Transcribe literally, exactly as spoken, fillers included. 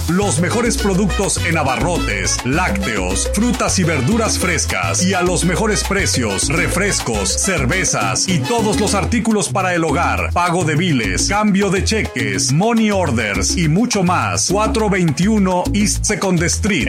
Los mejores productos en abarrotes, lácteos, frutas y verduras frescas y a los mejores precios, refrescos, cervezas y todos los artículos para el hogar, pago de biles, cambio de cheques, money orders y mucho más. cuatrocientos veintiuno East Second Street